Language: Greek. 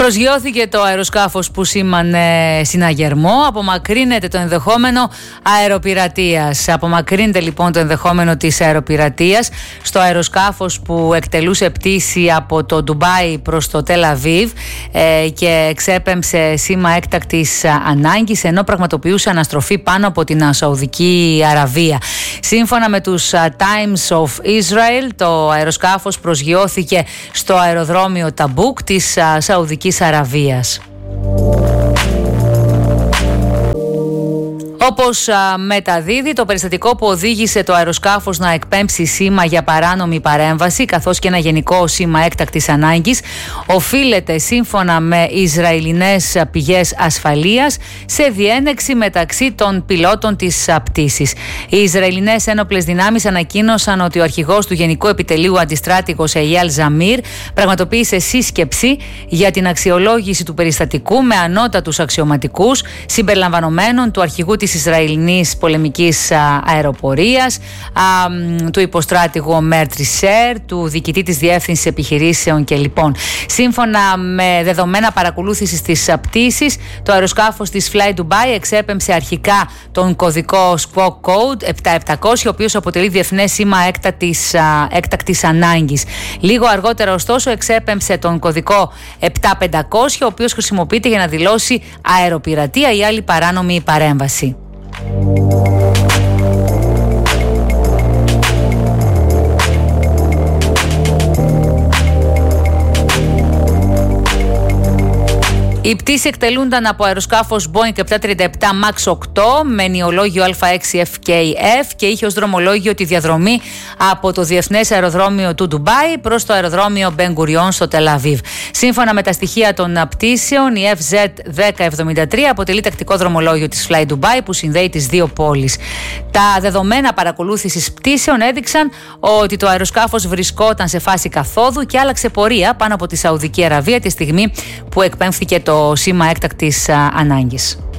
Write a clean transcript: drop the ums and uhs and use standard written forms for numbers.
Προσγειώθηκε το αεροσκάφος που σήμανε συναγερμό. Απομακρύνεται το ενδεχόμενο αεροπειρατείας. Απομακρύνεται λοιπόν το ενδεχόμενο της αεροπειρατείας στο αεροσκάφος που εκτελούσε πτήση από το Ντουμπάι προς το Τελ Αβίβ και εξέπεμψε σήμα έκτακτης ανάγκης, ενώ πραγματοποιούσε αναστροφή πάνω από την Σαουδική Αραβία. Σύμφωνα με τους Times of Israel, το αεροσκάφος προσγειώθηκε στο αεροδρόμιο Ταμπούκ της Σαουδικής Αραβίας. Όπως μεταδίδει, το περιστατικό που οδήγησε το αεροσκάφος να εκπέμψει σήμα για παράνομη παρέμβαση καθώς και ένα γενικό σήμα έκτακτης ανάγκης οφείλεται, σύμφωνα με Ισραηλινές πηγές ασφαλείας, σε διένεξη μεταξύ των πιλότων της πτήσης. Οι Ισραηλινές ένοπλες δυνάμεις ανακοίνωσαν ότι ο αρχηγός του Γενικού Επιτελείου Αντιστράτηγος Εϊάλ Ζαμίρ πραγματοποίησε σύσκεψη για την αξιολόγηση του περιστατικού με ανώτατους αξιωματικούς συμπεριλαμβανομένων του αρχηγού της Ισραηλινής πολεμικής αεροπορίας, του υποστράτηγου Ομέρ Τρισέρ, του διοικητή της Διεύθυνσης Επιχειρήσεων και λοιπόν. Σύμφωνα με δεδομένα παρακολούθησης της πτήσης, το αεροσκάφος της Fly Dubai εξέπεμψε αρχικά τον κωδικό Squawk Code 7700, ο οποίος αποτελεί διεθνές σήμα έκτακτης ανάγκης. Λίγο αργότερα ωστόσο εξέπεμψε τον κωδικό 7500, ο οποίος χρησιμοποιείται για να δηλώσει αεροπειρατεία ή άλλη παράνομη παρέμβαση. Η πτήση εκτελούνταν από αεροσκάφος Boeing 737 MAX 8 με νεολόγιο Α6FKF και είχε ως δρομολόγιο τη διαδρομή από το Διεθνές Αεροδρόμιο του Ντουμπάι προς το αεροδρόμιο Μπεν Γκουριόν στο Τελ Αβίβ. Σύμφωνα με τα στοιχεία των πτήσεων, η FZ1073 αποτελεί τακτικό δρομολόγιο της Fly Dubai που συνδέει τις δύο πόλεις. Τα δεδομένα παρακολούθησης πτήσεων έδειξαν ότι το αεροσκάφος βρισκόταν σε φάση καθόδου και άλλαξε πορεία πάνω από τη Σαουδική Αραβία τη στιγμή που εκπέμφθηκε το σήμα έκτακτης ανάγκης.